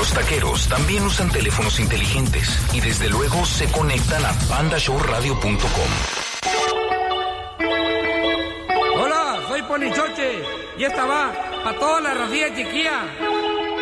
Los taqueros también usan teléfonos inteligentes y desde luego se conectan a pandashowradio.com. Hola, soy Ponichoche y esta va a toda la racía chiquilla.